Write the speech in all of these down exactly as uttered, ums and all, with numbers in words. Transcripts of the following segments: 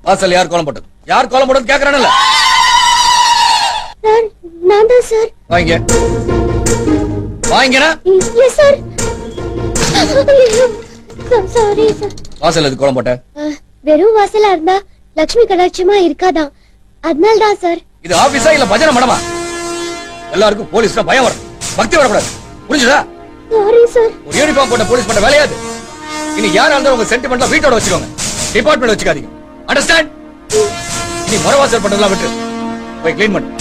வாசல் யார் கோலம் போட்டது? யார் கோலம் போட்டது கேக்குறானல்ல? சார் நான் தான் சார். வாங்க வாங்கனா? Yes sir. Sorry sir. வாசல் எது கோலம் போட்ட? வெறும் வாசலா இருந்தா லட்சுமி கடாட்சமா இருக்காதான், அதனால தான் சார். இது ஆபீஸா இல்ல பஜனை மடமா? எல்லாருக்கும் போலீஸ்னா பயம் வரும், பக்தி வரக்கூடாது, புரிஞ்சுதா? Sorry sir. ஒரு யூனிஃபார்ம் போட்ட போலீஸ் பண்ண வேலையாது. இனி யாரா இருந்தாலும் உங்க சென்டிமெண்ட்ல வீட்டோட வச்சுக்கோங்க, டிபார்ட்மெண்ட் வச்சுக்காதீங்க. அண்டர்ஸ்டாண்ட்? இனி முறவாசல் பண்றதெல்லாம் விட்டு போய் க்ளீன் பண்ணு.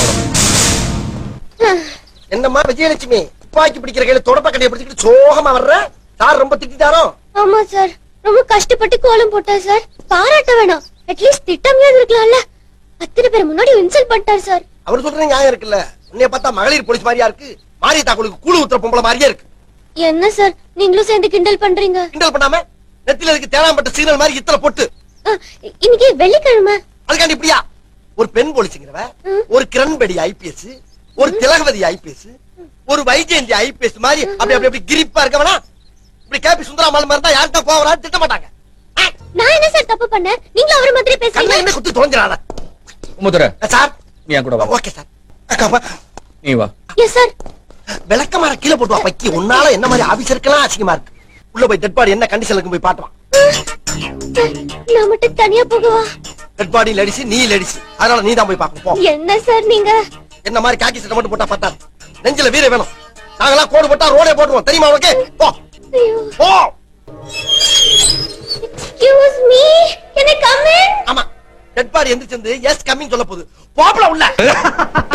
என்னம்மா விஜயலட்சுமி, துப்பாக்கி பிடிக்கிற கையில தொடப்ப கடையை பிடிச்சிட்டு சோகமா வர்ற? சார் ரொம்ப திட்டாரோ? ஆமா சார், ரொம்ப கஷ்டப்பட்டு கோலம் போட்டார் சார். பாராட்ட வேணாம், அட்லீஸ்ட் திட்டமையாவது இருக்கலாம்ல. அத்தனை பேர் முன்னாடி இன்சல்ட் பண்ணிட்டார் சார். அவர் சொல்ற நியாயம் இருக்குல்ல. உன்னைய பார்த்தா மகளிர் போலீஸ் மாதிரியா இருக்கு, மாரிய தாக்குளுக்கு கூழு ஊத்துற பொம்பளை மாதிரியே இருக்கு. என்ன சார் நீங்களும் சேர்ந்து கிண்டல் பண்றீங்க? கிண்டல் பண்ணாம நெத்தில இருக்கு தேனாம்பட்ட சிக்னல் மாதிரி இத்தனை பொட்டு. இன்னைக்கு வெள்ளிக்கிழமை, அதுக்காண்டி இப்படியா? ஒரு பெண் போலீஸ்ங்கிறவ, ஒரு கிரண்பேடி ஐபிஎஸ், ஒரு திலகவதி ஐபிஎஸ், ஒரு வைஜெயந்தி ஐபிஎஸ் மாதிரி அப்படி அப்படி அப்படி கிரிப்பா இருக்கவனா இப்படி கேபி சுந்தராமல் இருந்தா யார்கிட்ட கோவராது திட்ட மாட்டாங்க. நான் என்ன சார் தப்பு பண்ணேன்? நீங்க அவரை மாதிரி பேசுறீங்க. என்ன குத்து தொலைஞ்சிராத. உமுதுரை சார் நீ என் கூட வா. Okay sir. அக்கா நீ வா. Yes sir. விளக்கமாற கீழே போட்டு வா பக்கி. உன்னால என்ன மாதிரி ஆபீசருக்கெல்லாம் அசிங்கமா இருக்கு. உள்ள போய் டெட் பாடி என்ன கண்டிஷன்ல இருக்கு போய் பாட்டுவான். நான் மட்டும் தனியா போகவா? டெட் பாடி லடிச்சு நீ லடிச்சு, அதனால நீ தான் போய் பாக்கணும் போ. என்ன சார் நீங்க என்ன மாதிரி காக்கி சட்டை மட்டும் போட்டா பத்தாது, நெஞ்சில வீர வேணும். நாங்கெல்லாம் கோடு போட்டா ரோடே போட்டுருவோம், தெரியுமா உனக்கு? போ போ. Excuse me, can I come in? ஆமா, டெட் பாடி எந்திரிச்சு எஸ் கம்மிங் சொல்ல போகுது. போப்பல உள்ள.